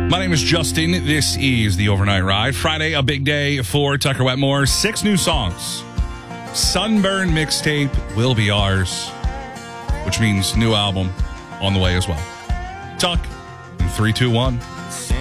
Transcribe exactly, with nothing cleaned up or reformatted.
My name is Justin. This is the Overnight Ride. Friday, a big day for Tucker Wetmore. Six new songs. Sunburn mixtape will be ours, which means new album on the way as well. Tuck in three, two, one.